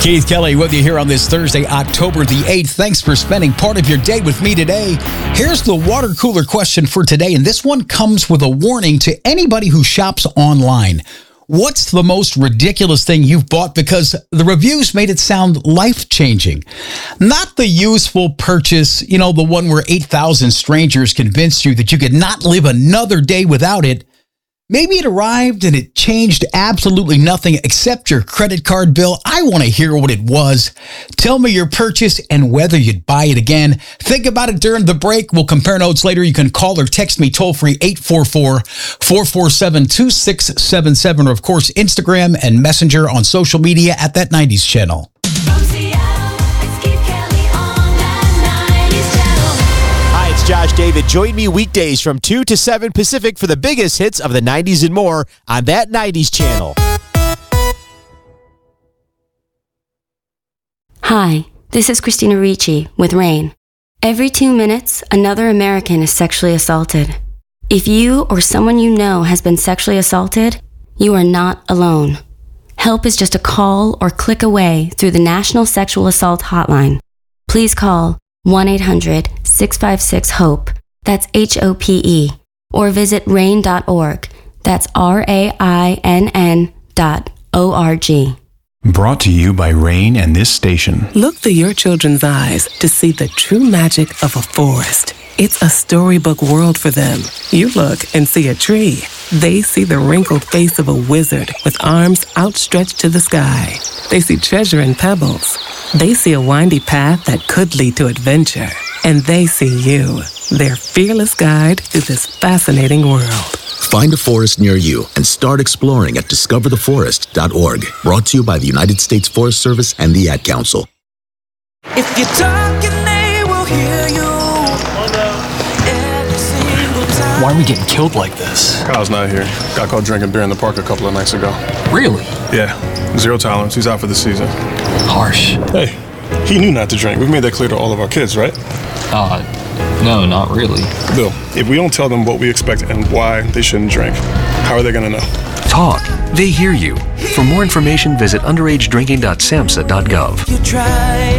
Keith Kelly with you here on this Thursday, October the 8th. Thanks for spending part of your day with me today. Here's the water cooler question for today, and this one comes with a warning to anybody who shops online. What's the most ridiculous thing you've bought because the reviews made it sound life-changing? Not the useful purchase, the one where 8,000 strangers convinced you that you could not live another day without it. Maybe it arrived and it changed absolutely nothing except your credit card bill. I want to hear what it was. Tell me your purchase and whether you'd buy it again. Think about it during the break. We'll compare notes later. You can call or text me toll-free 844-447-2677, or of course Instagram and Messenger on social media at That 90s Channel. Josh David. Join me weekdays from 2 to 7 Pacific for the biggest hits of the 90s and more on That 90s Channel. Hi, this is Christina Ricci with RAIN. Every 2 minutes, another American is sexually assaulted. If you or someone you know has been sexually assaulted, you are not alone. Help is just a call or click away through the National Sexual Assault Hotline. Please call 1-800-656-HOPE, that's HOPE, or visit RAIN.org, that's RAINN.org. Brought to you by RAIN and this station. Look through your children's eyes to see the true magic of a forest. It's a storybook world for them. You look and see a tree. They see the wrinkled face of a wizard with arms outstretched to the sky. They see treasure in pebbles. They see a windy path that could lead to adventure. And they see you, their fearless guide through this fascinating world. Find a forest near you and start exploring at discovertheforest.org. Brought to you by the United States Forest Service and the Ad Council. If you're talking, they will hear you. Why are we getting killed like this? Kyle's not here. Got caught drinking beer in the park a couple of nights ago. Really? Yeah. 0 tolerance. He's out for the season. Harsh. Hey, he knew not to drink. We've made that clear to all of our kids, right? No, not really. Bill, if we don't tell them what we expect and why they shouldn't drink, how are they going to know? Talk. They hear you. For more information, visit underagedrinking.samhsa.gov. You try.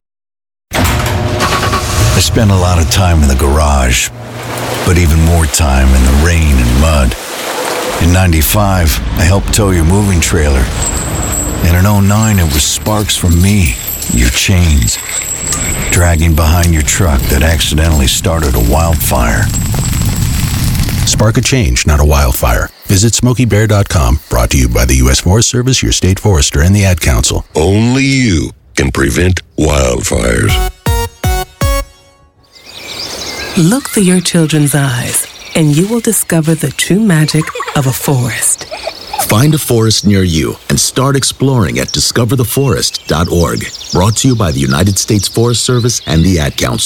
I spent a lot of time in the garage, but even more time in the rain and mud. In 95, I helped tow your moving trailer. And in 09, it was sparks from me, your chains, dragging behind your truck that accidentally started a wildfire. Spark a change, not a wildfire. Visit SmokeyBear.com, brought to you by the U.S. Forest Service, your state forester, and the Ad Council. Only you can prevent wildfires. Look through your children's eyes, and you will discover the true magic of a forest. Find a forest near you and start exploring at discovertheforest.org. Brought to you by the United States Forest Service and the Ad Council.